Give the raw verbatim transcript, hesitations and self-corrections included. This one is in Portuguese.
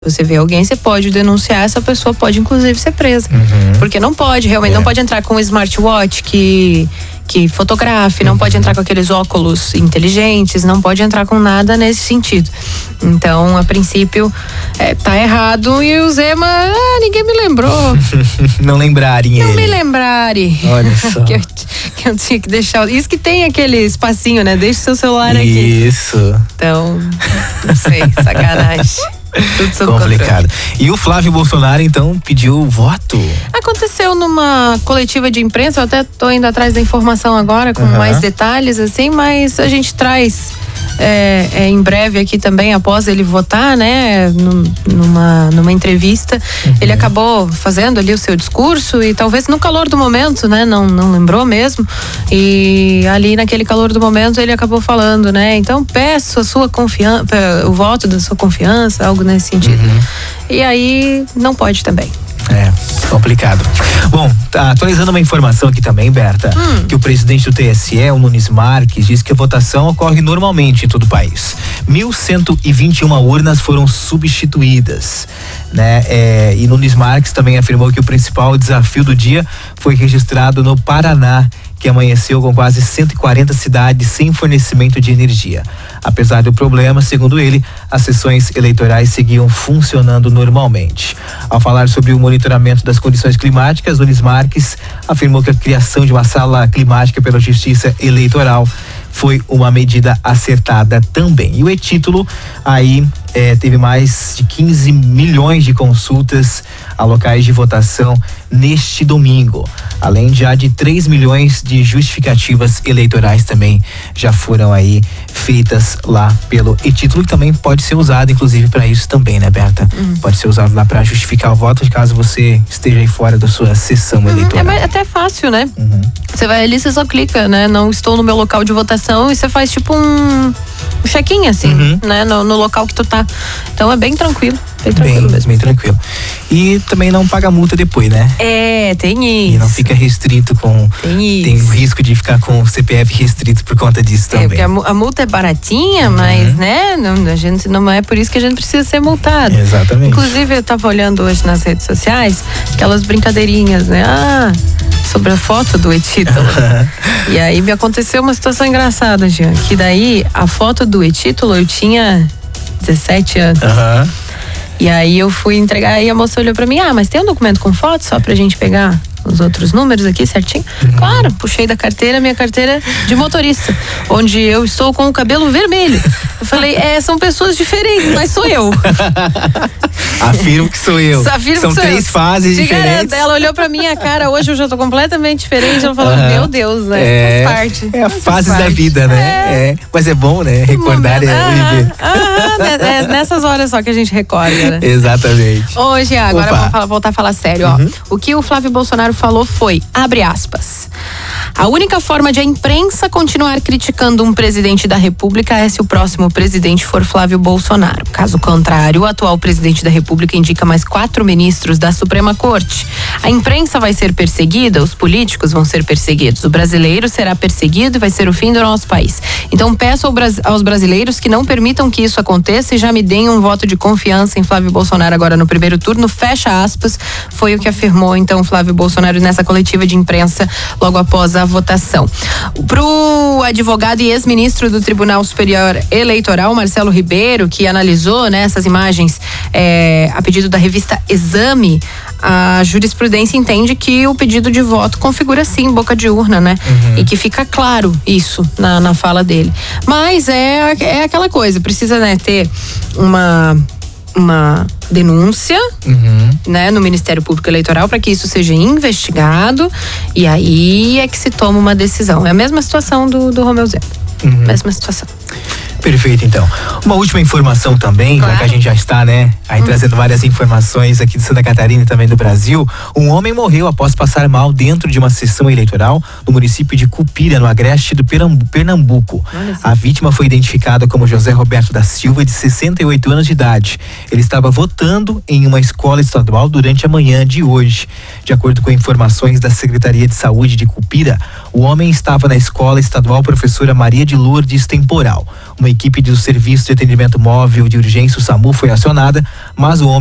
Você vê alguém, você pode denunciar, essa pessoa pode inclusive ser presa. Uhum. Porque não pode, realmente, é. não pode entrar com um smartwatch que, que fotografe, não uhum. pode entrar com aqueles óculos inteligentes, não pode entrar com nada nesse sentido. Então, a princípio, é, tá errado e o Zema, ah, ninguém me lembrou. Não lembrarem Não ele. me lembrarem. Olha só. que, eu, que eu tinha que deixar. Isso que tem aquele espacinho, né? Deixa o seu celular aqui. Isso. Então, não sei, sacanagem. Tudo sob complicado. controle. E o Flávio Bolsonaro, então, pediu voto? Aconteceu numa coletiva de imprensa, eu até tô indo atrás da informação agora com uhum. mais detalhes, assim, mas a gente traz é, é, em breve aqui também, após ele votar, né, numa, numa entrevista, uhum. ele acabou fazendo ali o seu discurso e talvez no calor do momento, né, não, não lembrou mesmo, e ali naquele calor do momento ele acabou falando, né, então peço a sua confiança, o voto da sua confiança, algo nesse sentido. Uhum. E aí não pode também. É, complicado. Bom, tá atualizando uma informação aqui também, Berta, hum. que o presidente do T S E, o Nunes Marques, disse que a votação ocorre normalmente em todo o país. mil cento e vinte e uma urnas foram substituídas, né? É, e Nunes Marques também afirmou que o principal desafio do dia foi registrado no Paraná, que amanheceu com quase cento e quarenta cidades sem fornecimento de energia. Apesar do problema, segundo ele, as sessões eleitorais seguiam funcionando normalmente. Ao falar sobre o monitoramento das condições climáticas, Nunes Marques afirmou que a criação de uma sala climática pela Justiça Eleitoral foi uma medida acertada também. E o e-título aí é, teve mais de quinze milhões de consultas a locais de votação neste domingo. Além já de três milhões de justificativas eleitorais também já foram aí feitas lá pelo e-título, que também pode ser usado inclusive para isso também, né, Berta? Uhum. Pode ser usado lá para justificar o voto caso você esteja aí fora da sua sessão uhum. eleitoral. É até fácil, né? Uhum. Você vai ali, você só clica, né? Não estou no meu local de votação e você faz tipo um, um check-in assim, uhum. né? No, no local que tu tá. Então é bem tranquilo. Bem tranquilo bem, mesmo. Bem tranquilo. E também não paga multa depois, né? É, tem isso. E não fica restrito com... Tem isso. Tem o risco de ficar com o C P F restrito por conta disso também. É, porque a, a multa é baratinha, uhum. mas, né? Não, a gente, não é por isso que a gente precisa ser multado. Exatamente. Inclusive, eu tava olhando hoje nas redes sociais, aquelas brincadeirinhas, né? Ah, sobre a foto do e-título. E aí me aconteceu uma situação engraçada, Jean, que daí a foto do e-título eu tinha dezessete anos. Aham. Uhum. E aí eu fui entregar e a moça olhou pra mim, ah, mas tem um documento com foto só pra gente pegar os outros números aqui certinho? Uhum. Claro, puxei da carteira, minha carteira de motorista, onde eu estou com o cabelo vermelho. Eu falei, é, são pessoas diferentes, mas sou eu. Afirmo que sou eu. Afirmo são que sou três eu. fases De diferentes. Garanta, ela olhou pra minha cara, hoje eu já tô completamente diferente, ela falou, uhum. meu Deus, né? É, faz parte. É a faz fase parte. da vida, né? É. É. Mas é bom, né? Recordar e viver. Ah, é nessas horas só que a gente recorda, né? Exatamente. Hoje, agora Opa. vamos falar, voltar a falar sério, uhum. ó. O que o Flávio Bolsonaro falou foi, abre aspas, a única forma de a imprensa continuar criticando um presidente da República é se o próximo presidente for Flávio Bolsonaro. Caso contrário, o atual presidente da República indica mais quatro ministros da Suprema Corte. A imprensa vai ser perseguida, os políticos vão ser perseguidos, o brasileiro será perseguido e vai ser o fim do nosso país. Então peço ao, aos brasileiros que não permitam que isso aconteça e já me deem um voto de confiança em Flávio Bolsonaro agora no primeiro turno, fecha aspas, foi o que afirmou então Flávio Bolsonaro nessa coletiva de imprensa logo após a votação. Pro advogado e ex-ministro do Tribunal Superior Eleitoral, Marcelo Ribeiro, que analisou, né, essas imagens é, a pedido da revista Exame, a jurisprudência entende que o pedido de voto configura sim boca de urna, né? Uhum. E que fica claro isso na, na fala dele. Mas é, é aquela coisa, precisa, né, ter uma... uma denúncia, uhum. né, no Ministério Público Eleitoral para que isso seja investigado e aí é que se toma uma decisão. É a mesma situação do, do Romeu Zema. Uhum. Mesma situação. Perfeito, então. Uma última informação também, claro. Já que a gente já está, né, aí hum. trazendo várias informações aqui de Santa Catarina e também do Brasil. Um homem morreu após passar mal dentro de uma sessão eleitoral no município de Cupira, no agreste do Pernambuco. A vítima foi identificada como José Roberto da Silva, de sessenta e oito anos de idade. Ele estava votando em uma escola estadual durante a manhã de hoje. De acordo com informações da Secretaria de Saúde de Cupira, o homem estava na escola estadual Professora Maria de Lourdes Temporal. Uma equipe do Serviço de Atendimento Móvel de Urgência, o SAMU, foi acionada, mas o homem